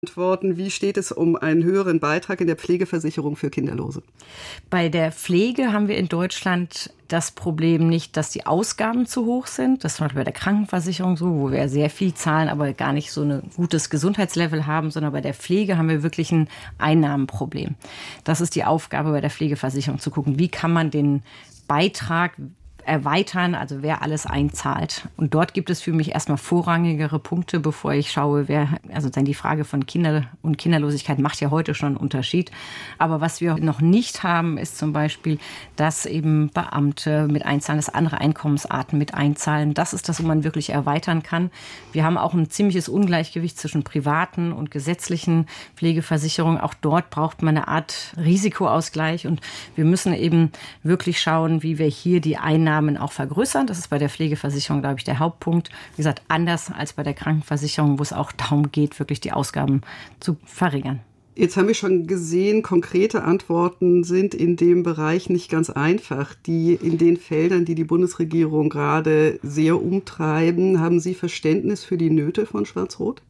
Antworten. Wie steht es um einen höheren Beitrag in der Pflegeversicherung für Kinderlose? Bei der Pflege haben wir in Deutschland das Problem nicht, dass die Ausgaben zu hoch sind. Das ist zum Beispiel bei der Krankenversicherung so, wo wir sehr viel zahlen, aber gar nicht so ein gutes Gesundheitslevel haben, sondern bei der Pflege haben wir wirklich ein Einnahmenproblem. Das ist die Aufgabe bei der Pflegeversicherung, zu gucken, wie kann man den Beitrag erweitern, also wer alles einzahlt. Und dort gibt es für mich erstmal vorrangigere Punkte, bevor ich schaue, also dann die Frage von Kinder und Kinderlosigkeit macht ja heute schon einen Unterschied. Aber was wir noch nicht haben, ist zum Beispiel, dass eben Beamte mit einzahlen, dass andere Einkommensarten mit einzahlen. Das ist das, wo man wirklich erweitern kann. Wir haben auch ein ziemliches Ungleichgewicht zwischen privaten und gesetzlichen Pflegeversicherungen. Auch dort braucht man eine Art Risikoausgleich und wir müssen eben wirklich schauen, wie wir hier die Einnahmen auch vergrößern. Das ist bei der Pflegeversicherung, glaube ich, der Hauptpunkt. Wie gesagt, anders als bei der Krankenversicherung, wo es auch darum geht, wirklich die Ausgaben zu verringern. Jetzt haben wir schon gesehen, konkrete Antworten sind in dem Bereich nicht ganz einfach. In den Feldern, die die Bundesregierung gerade sehr umtreiben, haben Sie Verständnis für die Nöte von Schwarz-Rot?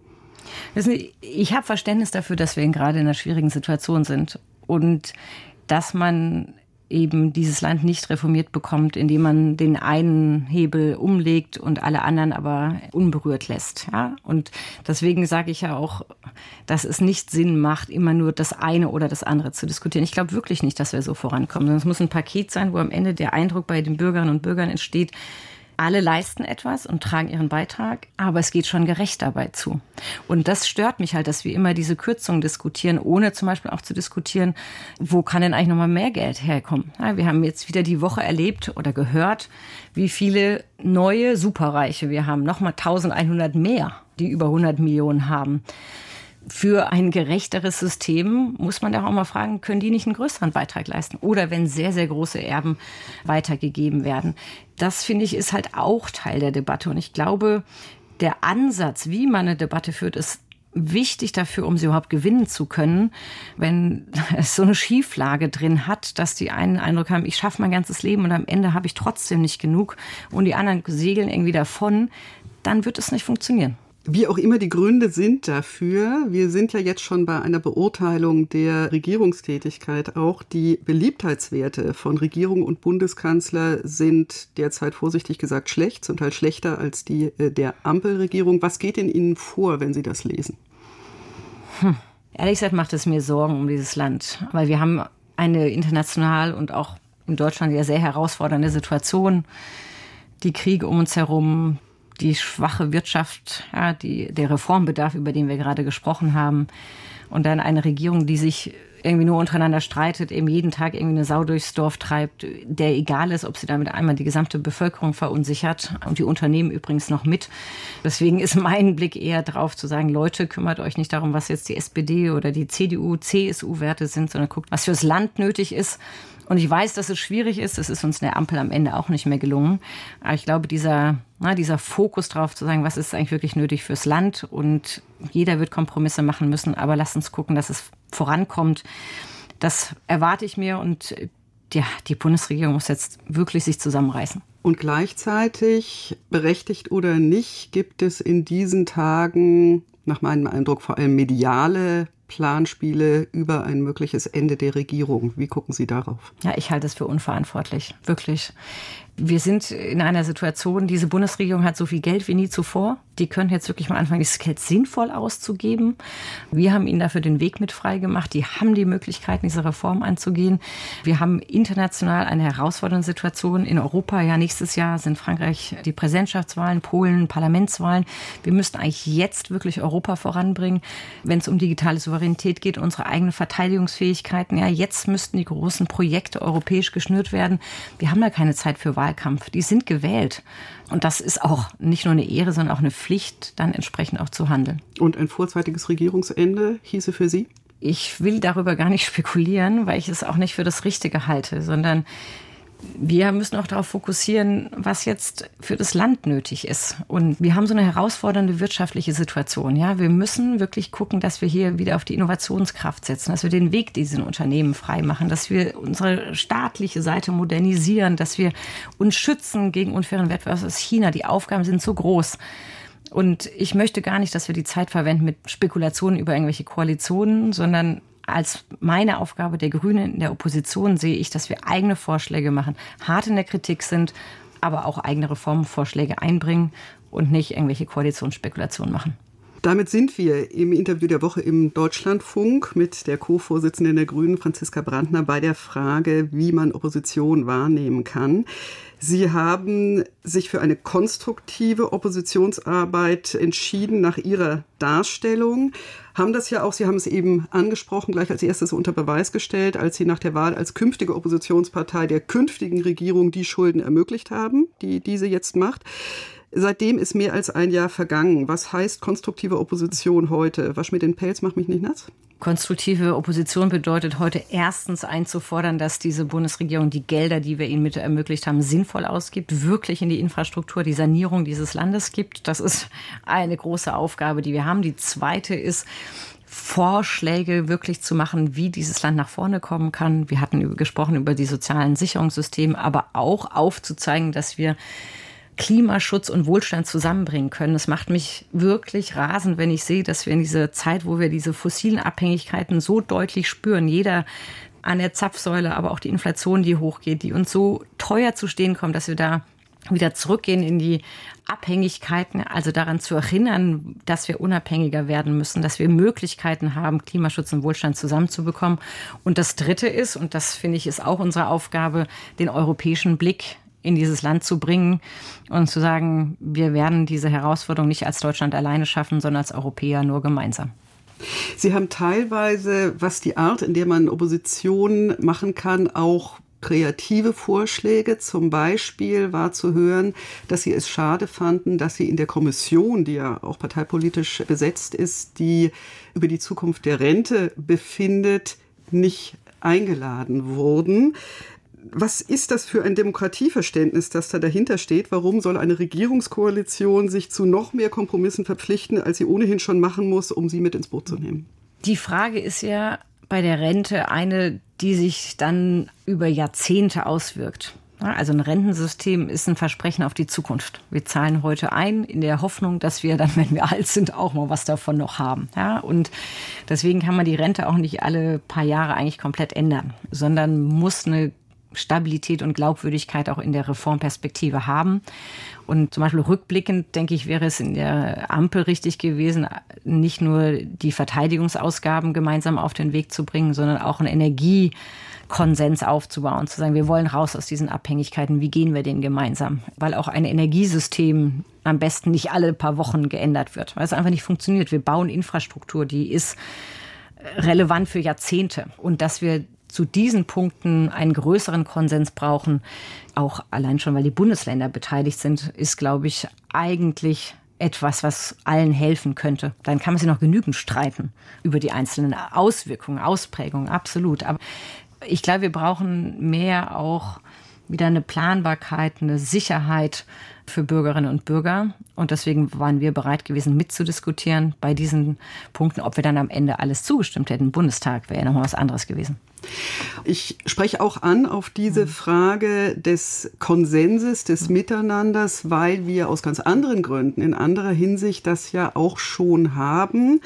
Ich habe Verständnis dafür, dass wir gerade in einer schwierigen Situation sind und dass man eben dieses Land nicht reformiert bekommt, indem man den einen Hebel umlegt und alle anderen aber unberührt lässt. Ja? Und deswegen sage ich ja auch, dass es nicht Sinn macht, immer nur das eine oder das andere zu diskutieren. Ich glaube wirklich nicht, dass wir so vorankommen, sondern es muss ein Paket sein, wo am Ende der Eindruck bei den Bürgerinnen und Bürgern entsteht, alle leisten etwas und tragen ihren Beitrag, aber es geht schon gerecht dabei zu. Und das stört mich halt, dass wir immer diese Kürzungen diskutieren, ohne zum Beispiel auch zu diskutieren, wo kann denn eigentlich nochmal mehr Geld herkommen? Ja, wir haben jetzt wieder die Woche erlebt oder gehört, wie viele neue Superreiche wir haben. Nochmal 1100 mehr, die über 100 Millionen haben. Für ein gerechteres System muss man da auch mal fragen, können die nicht einen größeren Beitrag leisten? Oder wenn sehr, sehr große Erben weitergegeben werden. Das, finde ich, ist halt auch Teil der Debatte. Und ich glaube, der Ansatz, wie man eine Debatte führt, ist wichtig dafür, um sie überhaupt gewinnen zu können. Wenn es so eine Schieflage drin hat, dass die einen Eindruck haben, ich schaffe mein ganzes Leben und am Ende habe ich trotzdem nicht genug und die anderen segeln irgendwie davon, dann wird es nicht funktionieren. Wie auch immer die Gründe sind dafür, wir sind ja jetzt schon bei einer Beurteilung der Regierungstätigkeit. Auch die Beliebtheitswerte von Regierung und Bundeskanzler sind derzeit vorsichtig gesagt schlecht, zum Teil schlechter als die der Ampelregierung. Was geht in Ihnen vor, wenn Sie das lesen? Ehrlich gesagt macht es mir Sorgen um dieses Land, weil wir haben eine international und auch in Deutschland ja sehr herausfordernde Situation. Die Kriege um uns herum, die schwache Wirtschaft, ja, der Reformbedarf, über den wir gerade gesprochen haben. Und dann eine Regierung, die sich irgendwie nur untereinander streitet, eben jeden Tag irgendwie eine Sau durchs Dorf treibt, der egal ist, ob sie damit einmal die gesamte Bevölkerung verunsichert und die Unternehmen übrigens noch mit. Deswegen ist mein Blick eher drauf zu sagen, Leute, kümmert euch nicht darum, was jetzt die SPD oder die CDU, CSU-Werte sind, sondern guckt, was fürs Land nötig ist. Und ich weiß, dass es schwierig ist. Es ist uns in der Ampel am Ende auch nicht mehr gelungen. Aber ich glaube, dieser Fokus drauf zu sagen, was ist eigentlich wirklich nötig fürs Land und jeder wird Kompromisse machen müssen, aber lasst uns gucken, dass es vorankommt. Das erwarte ich mir und ja, die Bundesregierung muss jetzt wirklich sich zusammenreißen. Und gleichzeitig, berechtigt oder nicht, gibt es in diesen Tagen, nach meinem Eindruck, vor allem mediale Planspiele über ein mögliches Ende der Regierung. Wie gucken Sie darauf? Ja, ich halte es für unverantwortlich, wirklich. Wir sind in einer Situation, diese Bundesregierung hat so viel Geld wie nie zuvor. Die können jetzt wirklich mal anfangen, dieses Geld sinnvoll auszugeben. Wir haben ihnen dafür den Weg mit frei gemacht. Die haben die Möglichkeit, diese Reform anzugehen. Wir haben international eine herausfordernde Situation. In Europa, ja, nächstes Jahr sind Frankreich die Präsidentschaftswahlen, Polen Parlamentswahlen. Wir müssten eigentlich jetzt wirklich Europa voranbringen, wenn es um digitale Souveränität geht, unsere eigenen Verteidigungsfähigkeiten. Ja, jetzt müssten die großen Projekte europäisch geschnürt werden. Wir haben da keine Zeit für Wahlkampf. Die sind gewählt. Und das ist auch nicht nur eine Ehre, sondern auch eine Pflicht, dann entsprechend auch zu handeln. Und ein vorzeitiges Regierungsende hieße für Sie? Ich will darüber gar nicht spekulieren, weil ich es auch nicht für das Richtige halte, sondern wir müssen auch darauf fokussieren, was jetzt für das Land nötig ist. Und wir haben so eine herausfordernde wirtschaftliche Situation. Ja, wir müssen wirklich gucken, dass wir hier wieder auf die Innovationskraft setzen, dass wir den Weg diesen Unternehmen frei machen, dass wir unsere staatliche Seite modernisieren, dass wir uns schützen gegen unfairen Wettbewerb aus China. Die Aufgaben sind so groß. Und ich möchte gar nicht, dass wir die Zeit verwenden mit Spekulationen über irgendwelche Koalitionen, sondern als meine Aufgabe der Grünen in der Opposition sehe ich, dass wir eigene Vorschläge machen, hart in der Kritik sind, aber auch eigene Reformvorschläge einbringen und nicht irgendwelche Koalitionsspekulationen machen. Damit sind wir im Interview der Woche im Deutschlandfunk mit der Co-Vorsitzenden der Grünen, Franziska Brandner, bei der Frage, wie man Opposition wahrnehmen kann. Sie haben sich für eine konstruktive Oppositionsarbeit entschieden nach Ihrer Darstellung, haben das ja auch, Sie haben es eben angesprochen, gleich als erstes unter Beweis gestellt, als Sie nach der Wahl als künftige Oppositionspartei der künftigen Regierung die Schulden ermöglicht haben, die diese jetzt macht. Seitdem ist mehr als ein Jahr vergangen. Was heißt konstruktive Opposition heute? Wasch mir den Pelz, mach mich nicht nass? Konstruktive Opposition bedeutet heute erstens einzufordern, dass diese Bundesregierung die Gelder, die wir ihnen mit ermöglicht haben, sinnvoll ausgibt, wirklich in die Infrastruktur, die Sanierung dieses Landes gibt. Das ist eine große Aufgabe, die wir haben. Die zweite ist, Vorschläge wirklich zu machen, wie dieses Land nach vorne kommen kann. Wir hatten gesprochen über die sozialen Sicherungssysteme, aber auch aufzuzeigen, dass wir Klimaschutz und Wohlstand zusammenbringen können. Es macht mich wirklich rasend, wenn ich sehe, dass wir in dieser Zeit, wo wir diese fossilen Abhängigkeiten so deutlich spüren, jeder an der Zapfsäule, aber auch die Inflation, die hochgeht, die uns so teuer zu stehen kommt, dass wir da wieder zurückgehen in die Abhängigkeiten, also daran zu erinnern, dass wir unabhängiger werden müssen, dass wir Möglichkeiten haben, Klimaschutz und Wohlstand zusammenzubekommen. Und das Dritte ist, und das finde ich ist auch unsere Aufgabe, den europäischen Blick in dieses Land zu bringen und zu sagen, wir werden diese Herausforderung nicht als Deutschland alleine schaffen, sondern als Europäer nur gemeinsam. Sie haben teilweise, was die Art, in der man Opposition machen kann, auch kreative Vorschläge. Zum Beispiel war zu hören, dass Sie es schade fanden, dass Sie in der Kommission, die ja auch parteipolitisch besetzt ist, die über die Zukunft der Rente befindet, nicht eingeladen wurden. Was ist das für ein Demokratieverständnis, das da dahinter steht? Warum soll eine Regierungskoalition sich zu noch mehr Kompromissen verpflichten, als sie ohnehin schon machen muss, um sie mit ins Boot zu nehmen? Die Frage ist ja bei der Rente eine, die sich dann über Jahrzehnte auswirkt. Also ein Rentensystem ist ein Versprechen auf die Zukunft. Wir zahlen heute ein in der Hoffnung, dass wir dann, wenn wir alt sind, auch mal was davon noch haben. Ja, und deswegen kann man die Rente auch nicht alle paar Jahre eigentlich komplett ändern, sondern muss eine Stabilität und Glaubwürdigkeit auch in der Reformperspektive haben. Und zum Beispiel rückblickend, denke ich, wäre es in der Ampel richtig gewesen, nicht nur die Verteidigungsausgaben gemeinsam auf den Weg zu bringen, sondern auch einen Energiekonsens aufzubauen, zu sagen, wir wollen raus aus diesen Abhängigkeiten, wie gehen wir den gemeinsam? Weil auch ein Energiesystem am besten nicht alle paar Wochen geändert wird, weil es einfach nicht funktioniert. Wir bauen Infrastruktur, die ist relevant für Jahrzehnte. Und dass wir zu diesen Punkten einen größeren Konsens brauchen, auch allein schon, weil die Bundesländer beteiligt sind, ist, glaube ich, eigentlich etwas, was allen helfen könnte. Dann kann man sich noch genügend streiten über die einzelnen Auswirkungen, Ausprägungen, absolut. Aber ich glaube, wir brauchen mehr auch wieder eine Planbarkeit, eine Sicherheit für Bürgerinnen und Bürger. Und deswegen waren wir bereit gewesen, mitzudiskutieren bei diesen Punkten. Ob wir dann am Ende alles zugestimmt hätten im Bundestag, wäre ja nochmal was anderes gewesen. Ich spreche auch an auf diese Frage des Konsenses, des Miteinanders, weil wir aus ganz anderen Gründen, in anderer Hinsicht das ja auch schon haben,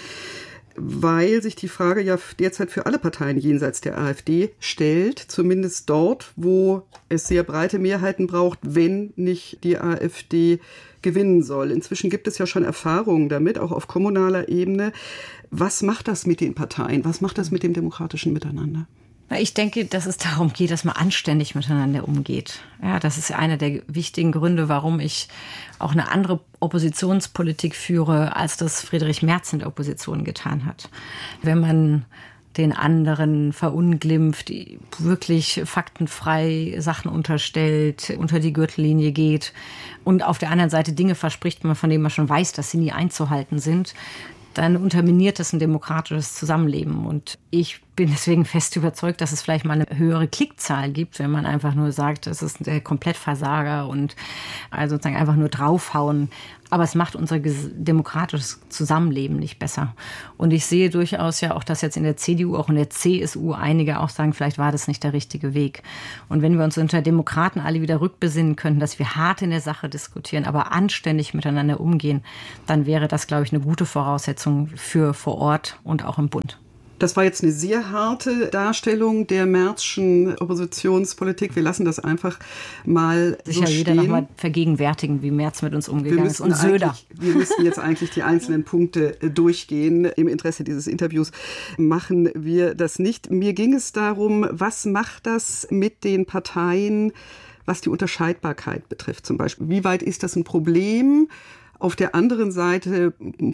weil sich die Frage ja derzeit für alle Parteien jenseits der AfD stellt, zumindest dort, wo es sehr breite Mehrheiten braucht, wenn nicht die AfD gewinnen soll. Inzwischen gibt es ja schon Erfahrungen damit, auch auf kommunaler Ebene. Was macht das mit den Parteien? Was macht das mit dem demokratischen Miteinander? Ich denke, dass es darum geht, dass man anständig miteinander umgeht. Ja, das ist einer der wichtigen Gründe, warum ich auch eine andere Oppositionspolitik führe, als das Friedrich Merz in der Opposition getan hat. Wenn man den anderen verunglimpft, wirklich faktenfrei Sachen unterstellt, unter die Gürtellinie geht und auf der anderen Seite Dinge verspricht, von denen man schon weiß, dass sie nie einzuhalten sind, dann unterminiert das ein demokratisches Zusammenleben. Und ich bin deswegen fest überzeugt, dass es vielleicht mal eine höhere Klickzahl gibt, wenn man einfach nur sagt, es ist der Komplettversager und also sozusagen einfach nur draufhauen. Aber es macht unser demokratisches Zusammenleben nicht besser. Und ich sehe durchaus ja auch, dass jetzt in der CDU, auch in der CSU einige auch sagen, vielleicht war das nicht der richtige Weg. Und wenn wir uns unter Demokraten alle wieder rückbesinnen könnten, dass wir hart in der Sache diskutieren, aber anständig miteinander umgehen, dann wäre das, glaube ich, eine gute Voraussetzung für vor Ort und auch im Bund. Das war jetzt eine sehr harte Darstellung der Merzschen Oppositionspolitik. Wir lassen das einfach mal so stehen. Sich ja jeder nochmal vergegenwärtigen, wie Merz mit uns umgegangen ist. Und Söder. Wir müssen jetzt eigentlich die einzelnen Punkte durchgehen. Im Interesse dieses Interviews machen wir das nicht. Mir ging es darum, was macht das mit den Parteien, was die Unterscheidbarkeit betrifft zum Beispiel. Wie weit ist das ein Problem? Auf der anderen Seite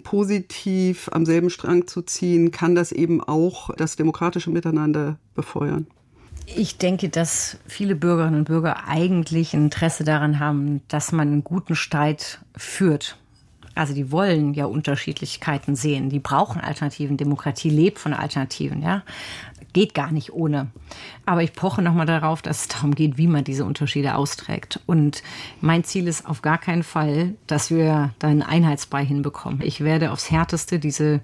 positiv am selben Strang zu ziehen, kann das eben auch das demokratische Miteinander befeuern. Ich denke, dass viele Bürgerinnen und Bürger eigentlich ein Interesse daran haben, dass man einen guten Streit führt. Also die wollen ja Unterschiedlichkeiten sehen. Die brauchen Alternativen. Demokratie lebt von Alternativen, ja. Geht gar nicht ohne. Aber ich poche nochmal darauf, dass es darum geht, wie man diese Unterschiede austrägt. Und mein Ziel ist auf gar keinen Fall, dass wir da einen Einheitsbrei hinbekommen. Ich werde aufs Härteste diese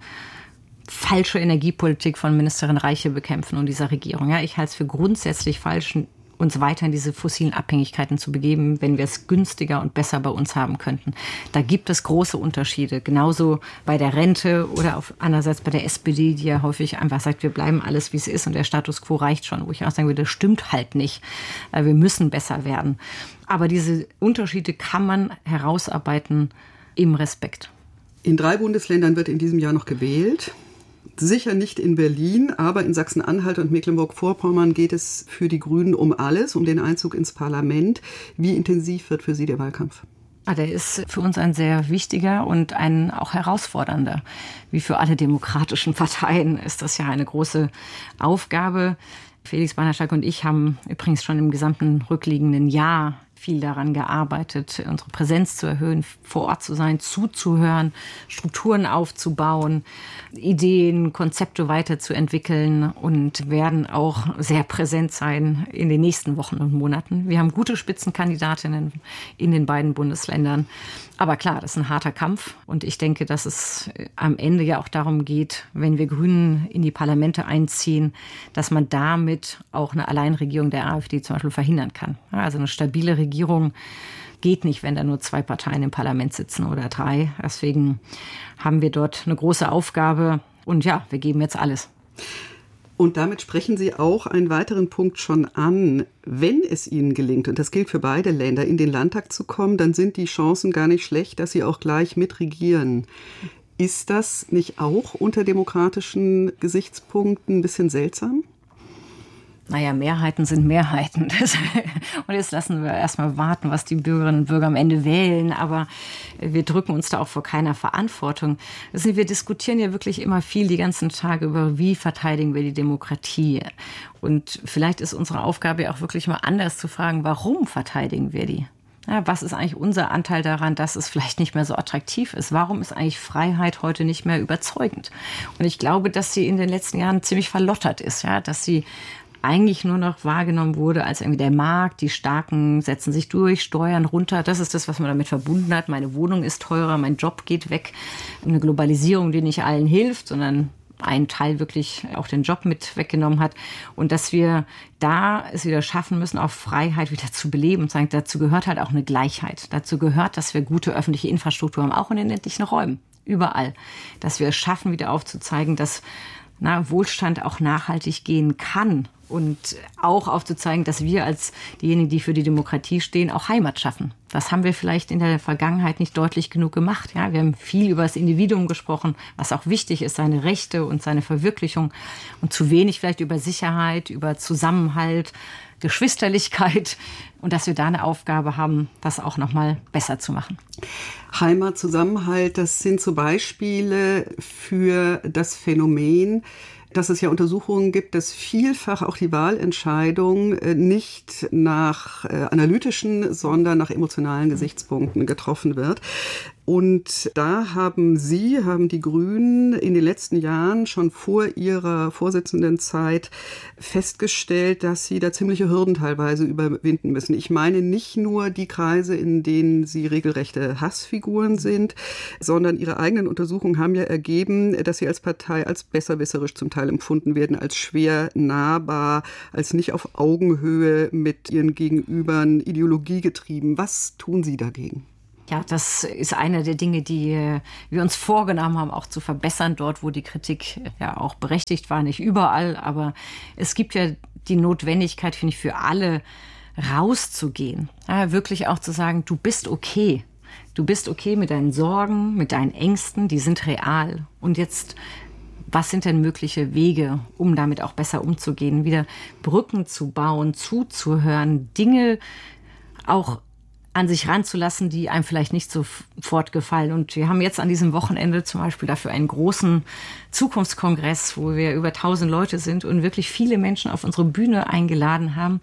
falsche Energiepolitik von Ministerin Reiche bekämpfen und dieser Regierung. Ja, ich halte es für grundsätzlich falsch, uns weiter in diese fossilen Abhängigkeiten zu begeben, wenn wir es günstiger und besser bei uns haben könnten. Da gibt es große Unterschiede. Genauso bei der Rente oder andererseits bei der SPD, die ja häufig einfach sagt, wir bleiben alles, wie es ist und der Status quo reicht schon. Wo ich auch sagen würde, das stimmt halt nicht. Wir müssen besser werden. Aber diese Unterschiede kann man herausarbeiten im Respekt. In 3 Bundesländern wird in diesem Jahr noch gewählt. Sicher nicht in Berlin, aber in Sachsen-Anhalt und Mecklenburg-Vorpommern geht es für die Grünen um alles, um den Einzug ins Parlament. Wie intensiv wird für Sie der Wahlkampf? Der ist für uns ein sehr wichtiger und ein auch herausfordernder. Wie für alle demokratischen Parteien ist das ja eine große Aufgabe. Felix Beinerstark und ich haben übrigens schon im gesamten rückliegenden Jahr viel daran gearbeitet, unsere Präsenz zu erhöhen, vor Ort zu sein, zuzuhören, Strukturen aufzubauen, Ideen, Konzepte weiterzuentwickeln und werden auch sehr präsent sein in den nächsten Wochen und Monaten. Wir haben gute Spitzenkandidatinnen in den beiden Bundesländern. Aber klar, das ist ein harter Kampf und ich denke, dass es am Ende ja auch darum geht, wenn wir Grünen in die Parlamente einziehen, dass man damit auch eine Alleinregierung der AfD zum Beispiel verhindern kann. Also eine stabile Regierung geht nicht, wenn da nur 2 Parteien im Parlament sitzen oder 3. Deswegen haben wir dort eine große Aufgabe und ja, wir geben jetzt alles. Und damit sprechen Sie auch einen weiteren Punkt schon an. Wenn es Ihnen gelingt, und das gilt für beide Länder, in den Landtag zu kommen, dann sind die Chancen gar nicht schlecht, dass Sie auch gleich mitregieren. Ist das nicht auch unter demokratischen Gesichtspunkten ein bisschen seltsam? Naja, Mehrheiten sind Mehrheiten. Und jetzt lassen wir erstmal warten, was die Bürgerinnen und Bürger am Ende wählen. Aber wir drücken uns da auch vor keiner Verantwortung. Also wir diskutieren ja wirklich immer viel die ganzen Tage über, wie verteidigen wir die Demokratie. Und vielleicht ist unsere Aufgabe ja auch wirklich mal anders zu fragen, warum verteidigen wir die? Ja, was ist eigentlich unser Anteil daran, dass es vielleicht nicht mehr so attraktiv ist? Warum ist eigentlich Freiheit heute nicht mehr überzeugend? Und ich glaube, dass sie in den letzten Jahren ziemlich verlottert ist, ja, dass sie eigentlich nur noch wahrgenommen wurde als irgendwie der Markt, die Starken setzen sich durch, Steuern runter. Das ist das, was man damit verbunden hat. Meine Wohnung ist teurer, mein Job geht weg. Eine Globalisierung, die nicht allen hilft, sondern einen Teil wirklich auch den Job mit weggenommen hat. Und dass wir da es wieder schaffen müssen, auch Freiheit wieder zu beleben und sagen, dazu gehört halt auch eine Gleichheit. Dazu gehört, dass wir gute öffentliche Infrastruktur haben, auch in den ländlichen Räumen, überall. Dass wir es schaffen, wieder aufzuzeigen, dass Wohlstand auch nachhaltig gehen kann. Und auch aufzuzeigen, dass wir als diejenigen, die für die Demokratie stehen, auch Heimat schaffen. Das haben wir vielleicht in der Vergangenheit nicht deutlich genug gemacht. Ja, wir haben viel über das Individuum gesprochen, was auch wichtig ist, seine Rechte und seine Verwirklichung. Und zu wenig vielleicht über Sicherheit, über Zusammenhalt, Geschwisterlichkeit. Und dass wir da eine Aufgabe haben, das auch noch mal besser zu machen. Heimat, Zusammenhalt, das sind so Beispiele für das Phänomen, dass es ja Untersuchungen gibt, dass vielfach auch die Wahlentscheidung nicht nach analytischen, sondern nach emotionalen Gesichtspunkten getroffen wird. Und da haben die Grünen in den letzten Jahren schon vor ihrer Vorsitzendenzeit festgestellt, dass sie da ziemliche Hürden teilweise überwinden müssen. Ich meine nicht nur die Kreise, in denen sie regelrechte Hassfiguren sind, sondern ihre eigenen Untersuchungen haben ja ergeben, dass sie als Partei als besserwisserisch zum Teil empfunden werden, als schwer nahbar, als nicht auf Augenhöhe mit ihren Gegenübern, ideologiegetrieben. Was tun Sie dagegen? Ja, das ist eine der Dinge, die wir uns vorgenommen haben, auch zu verbessern, dort, wo die Kritik ja auch berechtigt war, nicht überall. Aber es gibt ja die Notwendigkeit, finde ich, für alle rauszugehen. Ja, wirklich auch zu sagen, du bist okay. Du bist okay mit deinen Sorgen, mit deinen Ängsten, die sind real. Und jetzt, was sind denn mögliche Wege, um damit auch besser umzugehen? Wieder Brücken zu bauen, zuzuhören, Dinge auch an sich ranzulassen, die einem vielleicht nicht sofort gefallen. Und wir haben jetzt an diesem Wochenende zum Beispiel dafür einen großen Zukunftskongress, wo wir über 1000 Leute sind und wirklich viele Menschen auf unsere Bühne eingeladen haben,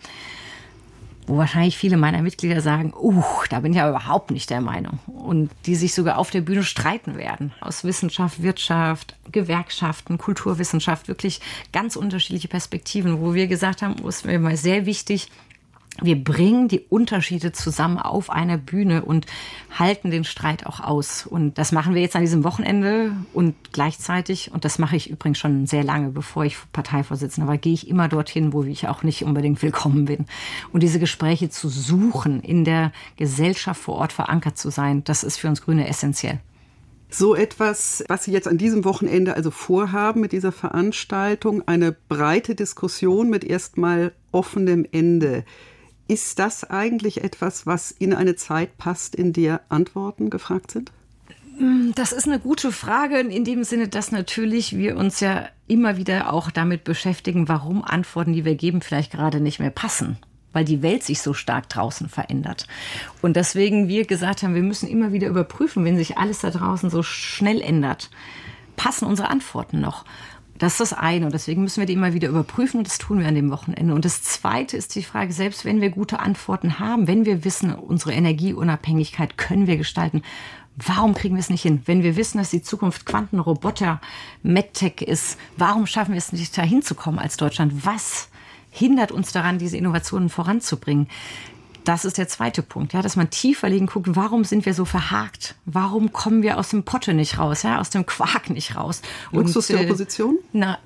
wo wahrscheinlich viele meiner Mitglieder sagen, da bin ich ja überhaupt nicht der Meinung. Und die sich sogar auf der Bühne streiten werden. Aus Wissenschaft, Wirtschaft, Gewerkschaften, Kulturwissenschaft, wirklich ganz unterschiedliche Perspektiven, wo wir gesagt haben, es wäre mal sehr wichtig, wir bringen die Unterschiede zusammen auf einer Bühne und halten den Streit auch aus. Und das machen wir jetzt an diesem Wochenende und gleichzeitig, und das mache ich übrigens schon sehr lange, bevor ich Parteivorsitzende war, gehe ich immer dorthin, wo ich auch nicht unbedingt willkommen bin. Und diese Gespräche zu suchen, in der Gesellschaft vor Ort verankert zu sein, das ist für uns Grüne essentiell. So etwas, was Sie jetzt an diesem Wochenende also vorhaben mit dieser Veranstaltung, eine breite Diskussion mit erstmal offenem Ende. Ist das eigentlich etwas, was in eine Zeit passt, in der Antworten gefragt sind? Das ist eine gute Frage in dem Sinne, dass natürlich wir uns ja immer wieder auch damit beschäftigen, warum Antworten, die wir geben, vielleicht gerade nicht mehr passen, weil die Welt sich so stark draußen verändert. Und deswegen wir gesagt haben, wir müssen immer wieder überprüfen, wenn sich alles da draußen so schnell ändert, passen unsere Antworten noch? Das ist das eine und deswegen müssen wir die immer wieder überprüfen und das tun wir an dem Wochenende. Und das Zweite ist die Frage, selbst wenn wir gute Antworten haben, wenn wir wissen, unsere Energieunabhängigkeit können wir gestalten, warum kriegen wir es nicht hin? Wenn wir wissen, dass die Zukunft Quantenroboter, MedTech ist, warum schaffen wir es nicht, da hinzukommen als Deutschland? Was hindert uns daran, diese Innovationen voranzubringen? Das ist der zweite Punkt, ja, dass man tiefer liegen guckt, warum sind wir so verhakt? Warum kommen wir aus dem Potte nicht raus, ja, aus dem Quark nicht raus? Luxus der Opposition?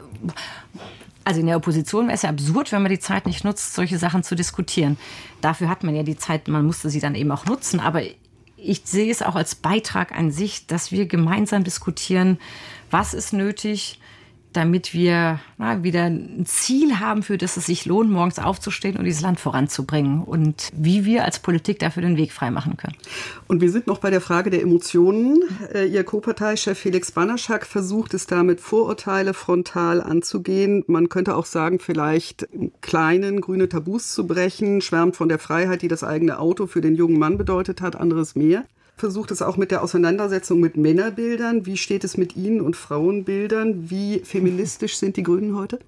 Also in der Opposition wäre es ja absurd, wenn man die Zeit nicht nutzt, solche Sachen zu diskutieren. Dafür hat man ja die Zeit, man musste sie dann eben auch nutzen. Aber ich sehe es auch als Beitrag an sich, dass wir gemeinsam diskutieren, was ist nötig, damit wir wieder ein Ziel haben, für das es sich lohnt, morgens aufzustehen und dieses Land voranzubringen und wie wir als Politik dafür den Weg freimachen können. Und wir sind noch bei der Frage der Emotionen. Ihr Co-Parteichef Felix Banaschak versucht es damit, Vorurteile frontal anzugehen. Man könnte auch sagen, vielleicht im Kleinen grüne Tabus zu brechen, schwärmt von der Freiheit, die das eigene Auto für den jungen Mann bedeutet hat, anderes mehr. Versucht es auch mit der Auseinandersetzung mit Männerbildern. Wie steht es mit Ihnen und Frauenbildern? Wie feministisch sind die Grünen heute?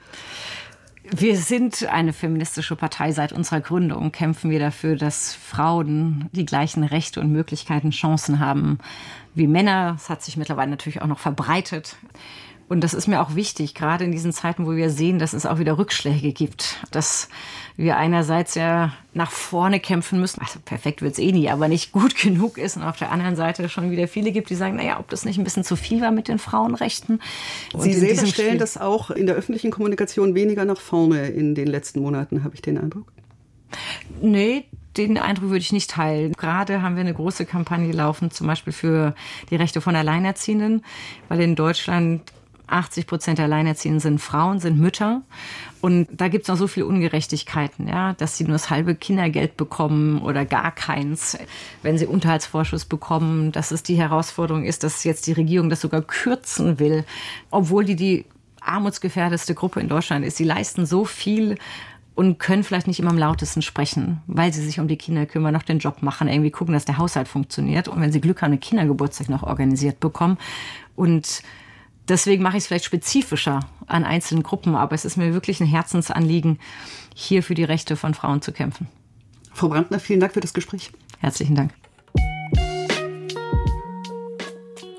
Wir sind eine feministische Partei. Seit unserer Gründung kämpfen wir dafür, dass Frauen die gleichen Rechte und Möglichkeiten, Chancen haben wie Männer. Das hat sich mittlerweile natürlich auch noch verbreitet. Und das ist mir auch wichtig, gerade in diesen Zeiten, wo wir sehen, dass es auch wieder Rückschläge gibt. Dass wir einerseits ja nach vorne kämpfen müssen, also perfekt wird's eh nie, aber nicht gut genug ist. Und auf der anderen Seite schon wieder viele gibt, die sagen, ob das nicht ein bisschen zu viel war mit den Frauenrechten. Und Sie selber stellen das auch in der öffentlichen Kommunikation weniger nach vorne in den letzten Monaten, habe ich den Eindruck? Nee, den Eindruck würde ich nicht teilen. Gerade haben wir eine große Kampagne laufen, zum Beispiel für die Rechte von Alleinerziehenden, weil in Deutschland 80% der Alleinerziehenden sind Frauen, sind Mütter. Und da gibt es noch so viele Ungerechtigkeiten, ja, dass sie nur das halbe Kindergeld bekommen oder gar keins, wenn sie Unterhaltsvorschuss bekommen. Dass es die Herausforderung ist, dass jetzt die Regierung das sogar kürzen will, obwohl die armutsgefährdetste Gruppe in Deutschland ist. Sie leisten so viel und können vielleicht nicht immer am lautesten sprechen, weil sie sich um die Kinder kümmern, noch den Job machen, irgendwie gucken, dass der Haushalt funktioniert. Und wenn sie Glück haben, einen Kindergeburtstag noch organisiert bekommen. Und deswegen mache ich es vielleicht spezifischer an einzelnen Gruppen, aber es ist mir wirklich ein Herzensanliegen, hier für die Rechte von Frauen zu kämpfen. Frau Brandner, vielen Dank für das Gespräch. Herzlichen Dank.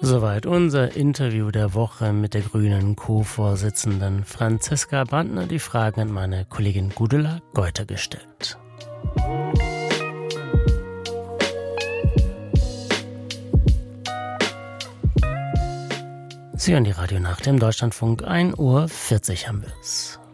Soweit unser Interview der Woche mit der grünen Co-Vorsitzenden Franziska Brandner. Die Fragen an meine Kollegin Gudula Geuter gestellt. Sie hören die Radionacht im Deutschlandfunk, 1:40 Uhr haben wir es.